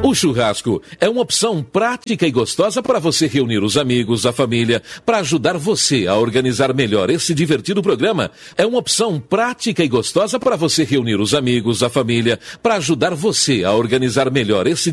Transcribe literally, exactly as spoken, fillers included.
O churrasco é uma opção prática e gostosa para você reunir os amigos, a família, para ajudar você a organizar melhor esse divertido programa. É uma opção prática e gostosa para você reunir os amigos, a família, para ajudar você a organizar melhor esse